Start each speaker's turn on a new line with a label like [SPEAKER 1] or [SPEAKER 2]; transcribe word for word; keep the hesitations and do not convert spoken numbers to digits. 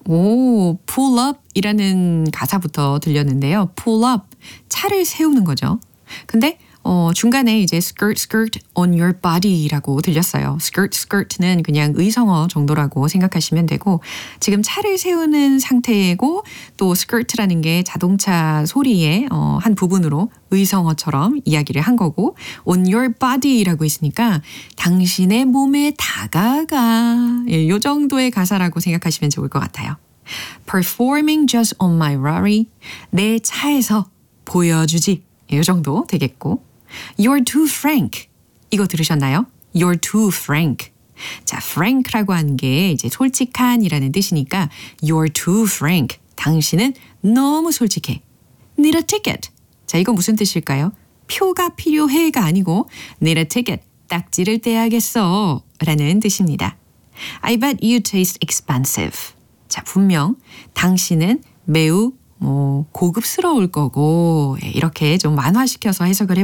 [SPEAKER 1] 오, pull up 이라는 가사부터 들렸는데요. pull up, 차를 세우는 거죠. 근데 어, 중간에 이제 skirt, skirt on your body라고 들렸어요. skirt, skirt는 그냥 의성어 정도라고 생각하시면 되고 지금 차를 세우는 상태고 또 skirt라는 게 자동차 소리의 어, 한 부분으로 의성어처럼 이야기를 한 거고 on your body라고 있으니까 당신의 몸에 다가가 예, 이 정도의 가사라고 생각하시면 좋을 것 같아요. Performing just on my Rari 내 차에서 보여주지 이 정도 되겠고 You're too frank. 이거 들으셨나요? You're too frank. 자, frank라고 하는 게 이제 솔직한이라는 뜻이니까 You're too frank. 당신은 너무 솔직해. Need a ticket. 자, 이거 무슨 뜻일까요? 표가 필요해가 아니고 need a ticket. 딱지를 떼야겠어. 라는 뜻입니다. I bet you taste expensive. 자, 분명 당신은 매우 뭐 고급스러울 거고 이렇게 좀 완화시켜서 해석을 해